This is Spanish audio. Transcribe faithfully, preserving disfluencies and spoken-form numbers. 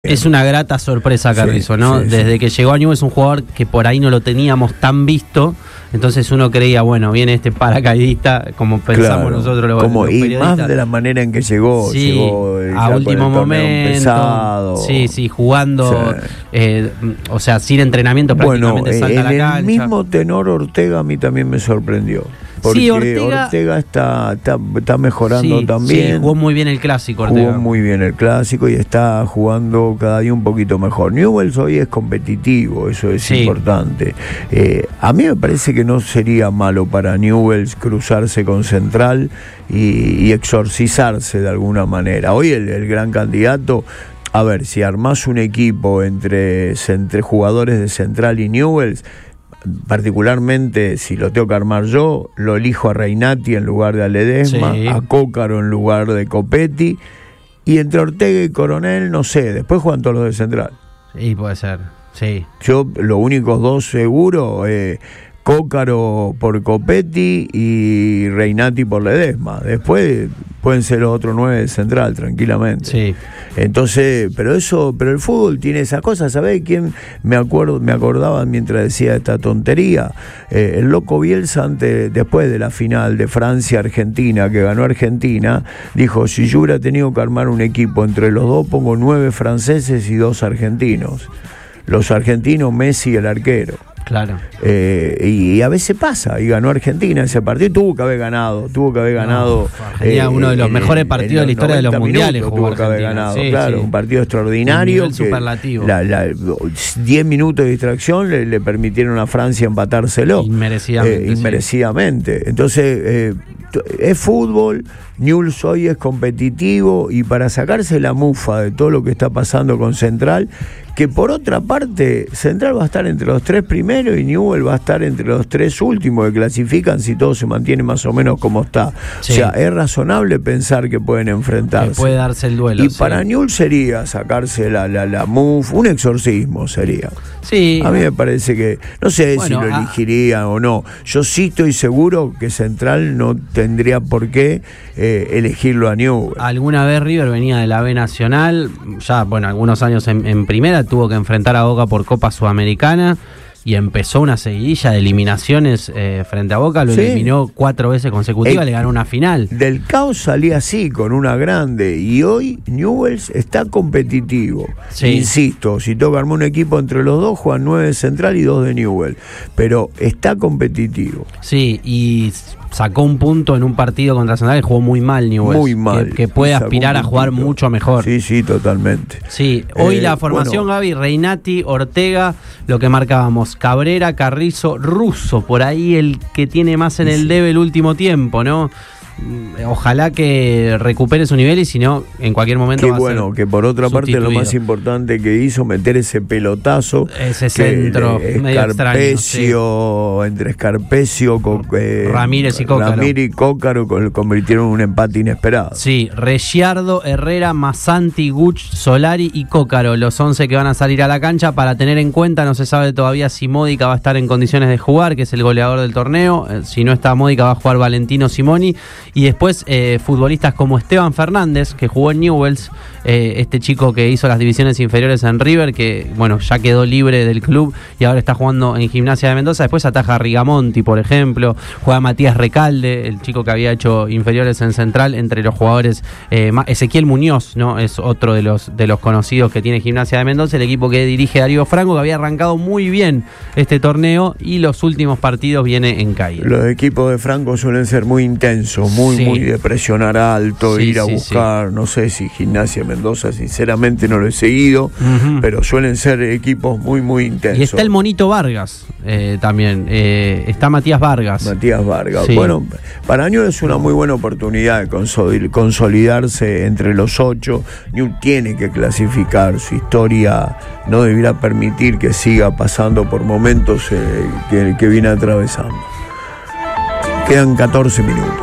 Es una grata sorpresa Carrizo, sí, ¿no? Sí, Desde sí. que llegó a Newell's es un jugador que por ahí no lo teníamos tan visto, entonces uno creía, bueno, viene este paracaidista, como pensamos claro, nosotros los, como, los y periodistas. más de la manera en que llegó, sí, llegó a último momento, pesado. sí, sí, jugando, sí. Eh, o sea, sin entrenamiento prácticamente bueno, salta en a la cancha. El mismo tenor Ortega a mí también me sorprendió. Porque sí, Ortega, Ortega está, está, está mejorando sí, también. Sí, jugó muy bien el clásico, Ortega. Jugó muy bien el clásico y está jugando cada día un poquito mejor. Newell's hoy es competitivo, eso es sí. importante. Eh, a mí me parece que no sería malo para Newell's cruzarse con Central y, y exorcizarse de alguna manera. Hoy el, el gran candidato... A ver, si armás un equipo entre, entre jugadores de Central y Newell's, particularmente si lo tengo que armar yo, lo elijo a Reinati en lugar de a Ledesma, sí. a Cócaro en lugar de Copetti, y entre Ortega y Coronel, no sé, después juegan todos los de Central. Sí, puede ser, sí. Yo, los únicos dos seguros, eh, Cócaro por Copetti y Reinati por Ledesma. Después pueden ser los otros nueve de Central, tranquilamente. Sí. Entonces, pero eso, pero el fútbol tiene esas cosas. ¿Sabés quién me acuerdo, me acordaba mientras decía esta tontería? Eh, el loco Bielsa, antes, después de la final de Francia-Argentina, que ganó Argentina, dijo: si yo hubiera tenido que armar un equipo entre los dos, pongo nueve franceses y dos argentinos. Los argentinos, Messi, el arquero. Claro. Eh, y, y a veces pasa, y ganó Argentina ese partido, tuvo que haber ganado, tuvo que haber ganado. Tenía eh, uno de los en, mejores partidos de la historia de los mundiales. Tuvo que haber ganado, sí, claro, sí. un partido extraordinario. Un superlativo. La, la, diez minutos de distracción le, le permitieron a Francia empatárselo. Inmerecidamente. Eh, inmerecidamente. Sí. Entonces, eh, es fútbol. Newell's hoy es competitivo y para sacarse la mufa de todo lo que está pasando con Central, que por otra parte Central va a estar entre los tres primeros y Newell's va a estar entre los tres últimos que clasifican si todo se mantiene más o menos como está. Sí. O sea, es razonable pensar que pueden enfrentarse. Que puede darse el duelo. Y sí. para Newell's sería sacarse la, la, la mufa, un exorcismo sería. Sí. A mí me parece que, no sé bueno, si lo elegiría a... o no. Yo sí estoy seguro que Central no tendría por qué eh, elegirlo a Newell's. Alguna vez River venía de la B Nacional, ya, bueno, algunos años en, en primera, tuvo que enfrentar a Boca por Copa Sudamericana y empezó una seguidilla de eliminaciones eh, frente a Boca, lo sí. eliminó cuatro veces consecutivas, le ganó una final. Del caos salía así, con una grande, y hoy Newell's está competitivo. Sí. Insisto, si toca armar un equipo entre los dos, juegan nueve de Central y dos de Newell's, pero está competitivo. Sí, y sacó un punto en un partido contra Central que jugó muy mal Newell's. Muy mal. Que, que puede aspirar a jugar mucho mejor. Sí, sí, totalmente. Sí, hoy eh, la formación, bueno, Gaby, Reinati, Ortega, lo que marcábamos, Cabrera, Carrizo, Russo, por ahí el que tiene más en el debe el último tiempo, ¿no? Ojalá que recupere su nivel y si no, en cualquier momento Qué va bueno, a ser que por otra parte lo más importante que hizo, meter ese pelotazo, ese centro que, eh, medio Escarpecio, extraño, sí. entre Escarpecio, co, eh, Ramírez y Cócaro, Ramírez y Cócaro convirtieron en un empate inesperado. Sí, Reyardo, Herrera, Massanti, Guch, Solari y Cócaro, los once que van a salir a la cancha. Para tener en cuenta, no se sabe todavía si Módica va a estar en condiciones de jugar, que es el goleador del torneo. Si no está Módica, va a jugar Valentino Simoni. Y después eh, futbolistas como Esteban Fernández, que jugó en Newell's, eh, este chico que hizo las divisiones inferiores en River, que bueno, ya quedó libre del club y ahora está jugando en Gimnasia de Mendoza. Después ataja a Rigamonti, por ejemplo. Juega Matías Recalde, el chico que había hecho inferiores en Central, entre los jugadores. eh, Ezequiel Muñoz, ¿no? Es otro de los, de los conocidos que tiene Gimnasia de Mendoza, el equipo que dirige Darío Franco, que había arrancado muy bien este torneo y los últimos partidos viene en caída. Los equipos de Franco suelen ser muy intensos, muy, sí. muy de presionar alto, sí, ir a sí, buscar, sí. no sé si Gimnasia Mendoza, sinceramente no lo he seguido, uh-huh. pero suelen ser equipos muy, muy intensos. Y está el Monito Vargas eh, también, eh, está Matías Vargas. Matías Vargas. Sí. Bueno, para Newell's es una muy buena oportunidad de consolidarse entre los ocho. Newell's tiene que clasificar, su historia no deberá permitir que siga pasando por momentos eh, que, que viene atravesando. Quedan catorce minutos.